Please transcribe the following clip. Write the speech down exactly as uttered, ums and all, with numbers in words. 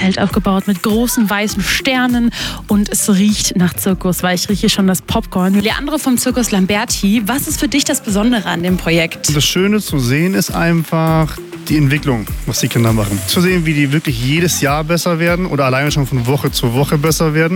Zelt aufgebaut mit großen weißen Sternen und es riecht nach Zirkus, weil ich rieche schon das Popcorn. Leandro vom Zirkus Lamberti, was ist für dich das Besondere an dem Projekt? Das Schöne zu sehen ist einfach die Entwicklung, was die Kinder machen. Zu sehen, wie die wirklich jedes Jahr besser werden oder alleine schon von Woche zu Woche besser werden.